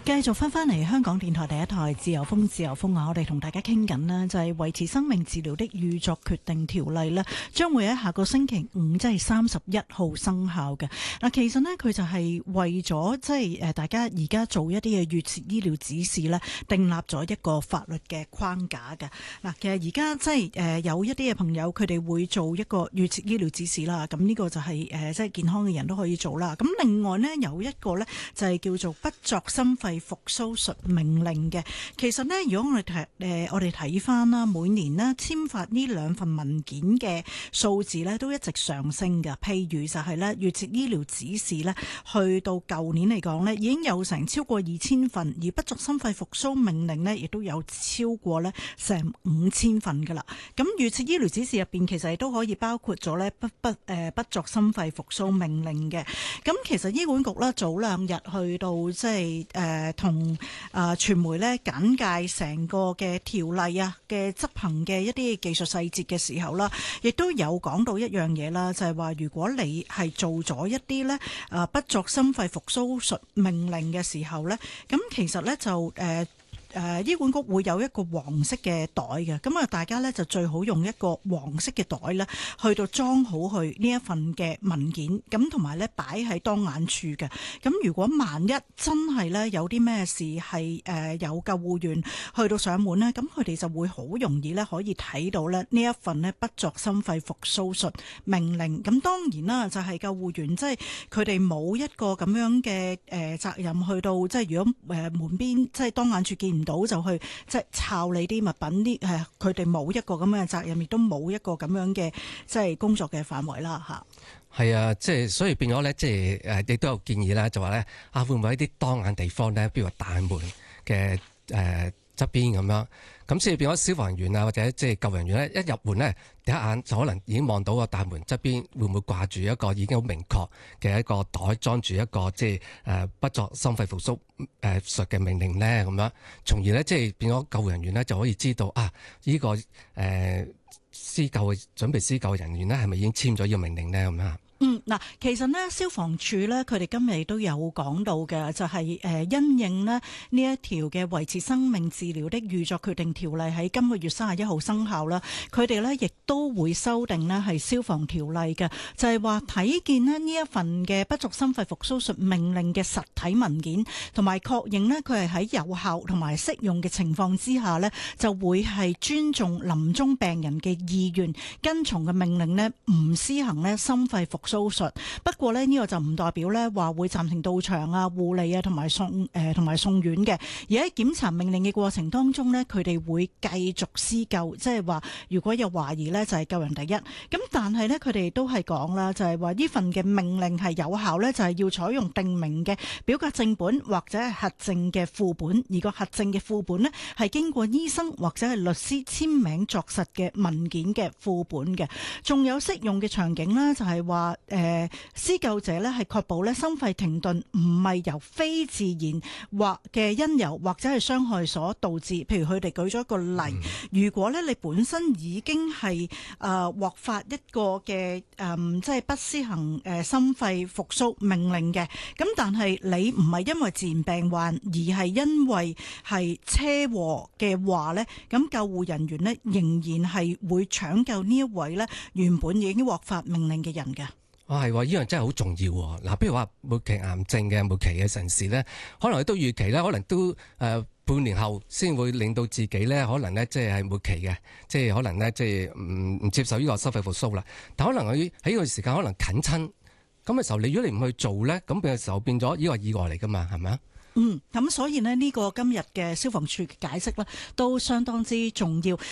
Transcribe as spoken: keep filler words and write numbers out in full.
繼續翻翻嚟香港電台第一台自由風自由風啊！我哋同大家傾緊呢就係維持生命治療的預作決定條例呢，將會喺下個星期五即係三十一號生效嘅。嗱，其實呢，佢就係為咗即係誒大家而家做一啲嘅預設醫療指示呢，訂立咗一個法律嘅框架嘅。嗱，其實而家即係誒有一啲嘅朋友佢哋會做一個預設醫療指示啦。咁呢個就係誒即係健康嘅人都可以做啦。咁另外呢，有一個呢，就係叫做不作心肺復甦術命令嘅。其實呢，如果我哋睇誒我哋睇翻啦，每年呢簽發呢兩份文件嘅數字呢都一直上升嘅。譬如就係呢預設醫療指示呢，去到舊年嚟講呢已經有成超過二千份，而不作心肺復甦命令呢亦都有超過呢成五千份噶啦。咁預設醫療指示入邊其實亦都可以包括咗呢不不誒、呃、不作心肺復甦命令嘅。咁其實醫管局呢早兩日去到即係誒同啊傳媒呢簡介成個嘅條例啊嘅執行嘅一啲技術細節嘅時候啦，亦都有講到一樣嘢啦，就係話如果你係做咗一啲呢啊不作心肺復甦術命令嘅時候呢，咁其實呢就誒。誒、呃、醫管局會有一個黃色嘅袋嘅，咁啊大家咧就最好用一個黃色嘅袋咧，去到裝好去呢一份嘅文件，咁同埋咧擺喺當眼處嘅。咁如果萬一真係咧有啲咩事係誒、呃、有救護員去到上門咧，咁佢哋就會好容易咧可以睇到咧呢一份咧不作心肺復甦術命令。咁當然啦，就係、是、救護員即係佢哋冇一個咁樣嘅誒、呃、責任去到即係如果誒、呃、門邊即係當眼處見唔到就去即係抄你啲物品啲誒，佢哋冇一個咁樣嘅責任，亦都冇一個咁樣嘅即係工作嘅範圍啦嚇。 係啊，即係所以變咗咧，即係誒亦都有建議啦，就話咧啊，會唔會喺啲當眼地方咧，譬如話大門嘅誒側邊咁樣，咁所以變咗消防員啊或者即係救援員咧，一入門咧第一眼就可能已經望到個大門側邊會唔會掛住一個已經好明確嘅一個袋裝住一個即係誒不作心肺復甦誒術嘅命令咧咁樣，從而咧即係變咗救護人員咧就可以知道啊呢、這個誒、呃、施救嘅準備施救嘅人員咧係咪已經簽咗呢個命令咧咁樣。 嗯，嗱，其實呢消防處呢，佢哋今日都有講到嘅，就係誒因應呢呢一條嘅維持生命治療的預作決定條例喺今個月三十一號生效啦，佢哋呢亦都會修訂呢係消防條例嘅，就係話睇見呢呢一份嘅不作心肺復甦術命令嘅實體文件，同埋確認呢佢係喺有效同埋適用嘅情況之下呢，就會係尊重臨終病人嘅意願，跟從嘅命令呢唔施行呢心肺復甦術。不過呢，呢個就唔代表呢話會暫停到場啊、護理啊同埋送誒同埋送院嘅。而喺檢查命令嘅過程當中呢，佢哋會繼續施救，即係話如果有懷疑呢，就係救人第一。咁但係呢，佢哋都係講啦，就係話呢份嘅命令係有效呢，就係要採用定名嘅表格正本或者係核證嘅副本，而個核證嘅副本呢，係經過醫生或者係律師簽名作實嘅文件嘅副本嘅。仲有適用嘅場景啦，就係話誒施救者咧係確保咧心肺停頓唔係由非自然或嘅因由或者係傷害所導致。譬如佢哋舉咗一個例，如果咧你本身已經係誒獲發一個嘅誒即係不施行誒心肺復甦命令嘅，咁但係你唔係因為自然病患而係因為係車禍嘅話咧，咁救護人員咧仍然係會搶救呢一位咧原本已經獲發命令嘅人嘅。 哦，係喎，呢樣真係好重要喎。嗱，譬如話末期癌症嘅末期嘅人士咧，可能都預期咧，可能都誒、呃、半年後先會令到自己咧，可能咧即係末期嘅，即係可能咧即係唔唔接受呢個心肺復甦啦。但可能佢喺呢個時間可能近親，咁嘅時候，你如果你唔去做咧，咁嘅時候變咗呢個意外嚟㗎嘛，係咪啊？ 嗯，咁所以呢，呢個今日嘅消防處嘅解釋呢都相當之重要。